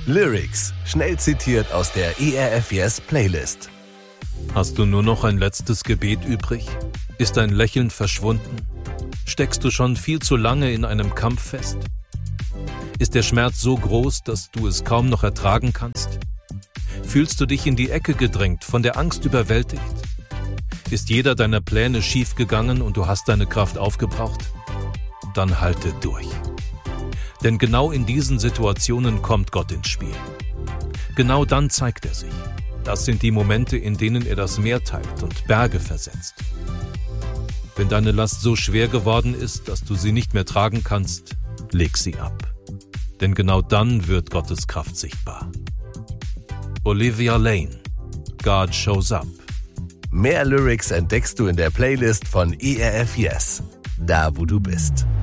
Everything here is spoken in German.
Lyrics, schnell zitiert aus der ERF Yes Playlist. Hast du nur noch ein letztes Gebet übrig? Ist dein Lächeln verschwunden? Steckst du schon viel zu lange in einem Kampf fest? Ist der Schmerz so groß, dass du es kaum noch ertragen kannst? Fühlst du dich in die Ecke gedrängt, von der Angst überwältigt? Ist jeder deiner Pläne schiefgegangen und du hast deine Kraft aufgebraucht? Dann halte durch. Denn genau in diesen Situationen kommt Gott ins Spiel. Genau dann zeigt er sich. Das sind die Momente, in denen er das Meer teilt und Berge versetzt. Wenn deine Last so schwer geworden ist, dass du sie nicht mehr tragen kannst, leg sie ab. Denn genau dann wird Gottes Kraft sichtbar. Olivia Lane, God Shows Up. Mehr Lyrics entdeckst du in der Playlist von ERF Yes, da wo du bist.